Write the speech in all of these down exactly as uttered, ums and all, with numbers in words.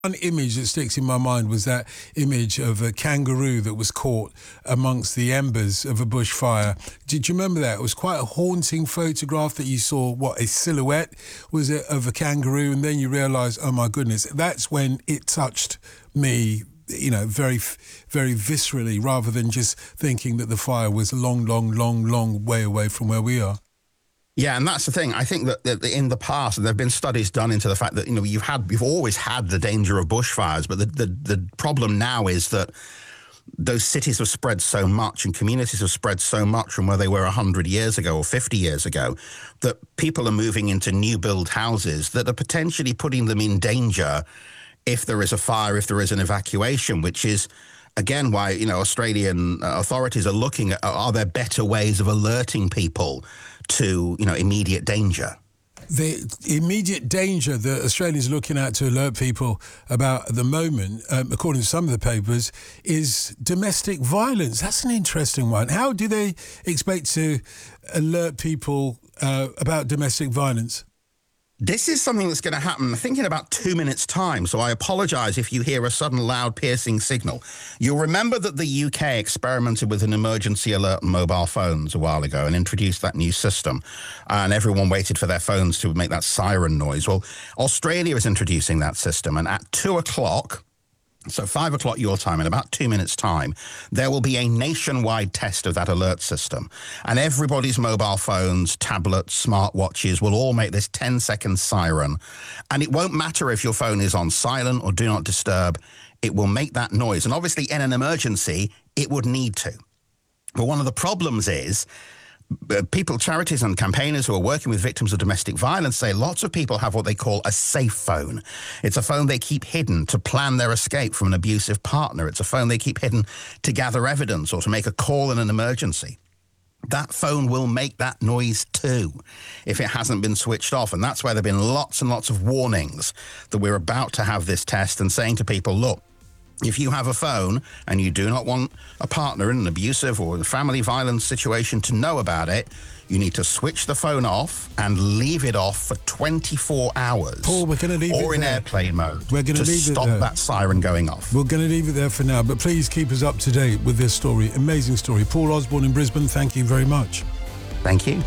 One image that sticks in my mind was that image of a kangaroo that was caught amongst the embers of a bushfire. Did you remember that? It was quite a haunting photograph that you saw, what, a silhouette, was it, of a kangaroo, and then you realise, oh my goodness, that's when it touched me, you know, very, very viscerally, rather than just thinking that the fire was a long, long, long, long way away from where we are. Yeah, and that's the thing. I think that, that in the past, there have been studies done into the fact that, you know, you've had, you've always had the danger of bushfires, but the, the, the problem now is that those cities have spread so much and communities have spread so much from where they were one hundred years ago or fifty years ago that people are moving into new build houses that are potentially putting them in danger if there is a fire, if there is an evacuation, which is, again, why, you know, Australian authorities are looking at, are there better ways of alerting people to, you know, immediate danger? The immediate danger that Australians are looking at to alert people about at the moment, um, according to some of the papers, is domestic violence. That's an interesting one. How do they expect to alert people uh, about domestic violence? This is something that's going to happen, I think, in about two minutes' time, so I apologise if you hear a sudden loud piercing signal. You'll remember that the U K experimented with an emergency alert on mobile phones a while ago and introduced that new system, and everyone waited for their phones to make that siren noise. Well, Australia is introducing that system, and at two o'clock... So five o'clock your time, in about two minutes' time, there will be a nationwide test of that alert system. And everybody's mobile phones, tablets, smartwatches will all make this ten-second siren. And it won't matter if your phone is on silent or do not disturb. It will make that noise. And obviously, in an emergency, it would need to. But one of the problems is people, charities and campaigners who are working with victims of domestic violence say lots of people have what they call a safe phone. It's a phone they keep hidden to plan their escape from an abusive partner. It's a phone they keep hidden to gather evidence or to make a call in an emergency. That phone will make that noise too if it hasn't been switched off. And that's where there have been lots and lots of warnings that we're about to have this test and saying to people, look, if you have a phone and you do not want a partner in an abusive or family violence situation to know about it, you need to switch the phone off and leave it off for twenty-four hours. Paul, we're going to leave or it in there. airplane mode we're gonna to leave stop it there. that siren going off. We're going to leave it there for now, but please keep us up to date with this story. Amazing story. Paul Osborne in Brisbane, thank you very much. Thank you.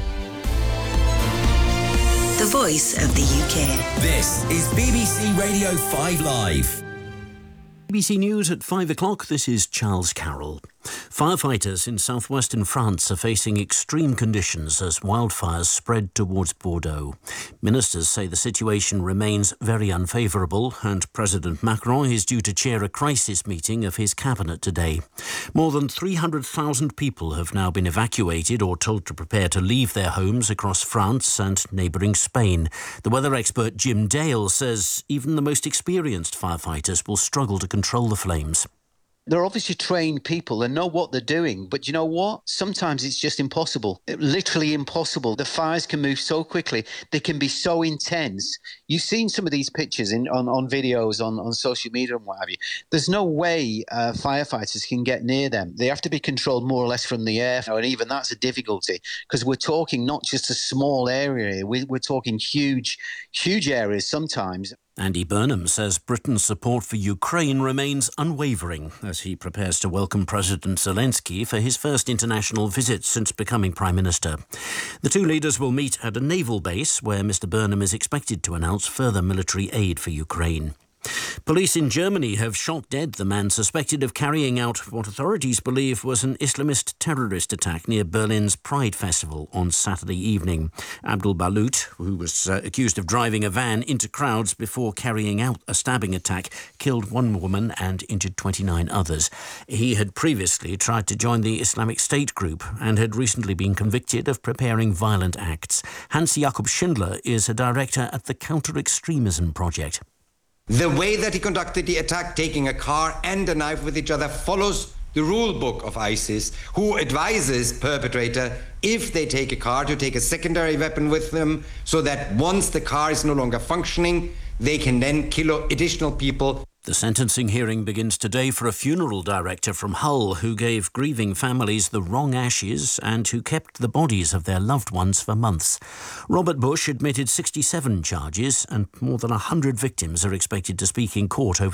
The voice of the U K. This is B B C Radio five Live. B B C News at five o'clock, this is Charles Carroll. Firefighters in southwestern France are facing extreme conditions as wildfires spread towards Bordeaux. Ministers say the situation remains very unfavourable, and President Macron is due to chair a crisis meeting of his cabinet today. More than three hundred thousand people have now been evacuated or told to prepare to leave their homes across France and neighbouring Spain. The weather expert Jim Dale says even the most experienced firefighters will struggle to control the flames. They're obviously trained people and know what they're doing, but you know what? Sometimes it's just impossible. Literally impossible. The fires can move so quickly. They can be so intense. You've seen some of these pictures in, on, on videos, on, on social media and what have you. There's no way uh, firefighters can get near them. They have to be controlled more or less from the air, and even that's a difficulty because we're talking not just a small area. We, we're talking huge, huge areas sometimes. Andy Burnham says Britain's support for Ukraine remains unwavering as he prepares to welcome President Zelensky for his first international visit since becoming Prime Minister. The two leaders will meet at a naval base where Mr Burnham is expected to announce further military aid for Ukraine. Police in Germany have shot dead the man suspected of carrying out what authorities believe was an Islamist terrorist attack near Berlin's Pride Festival on Saturday evening. Abdul Balut, who was uh, accused of driving a van into crowds before carrying out a stabbing attack, killed one woman and injured twenty-nine others. He had previously tried to join the Islamic State group and had recently been convicted of preparing violent acts. Hans-Jakob Schindler is a director at the Counter-Extremism Project. The way that he conducted the attack, taking a car and a knife with each other, follows the rule book of ISIS, who advises perpetrator, if they take a car, to take a secondary weapon with them, so that once the car is no longer functioning, they can then kill additional people. The sentencing hearing begins today for a funeral director from Hull who gave grieving families the wrong ashes and who kept the bodies of their loved ones for months. Robert Bush admitted sixty-seven charges and more than one hundred victims are expected to speak in court over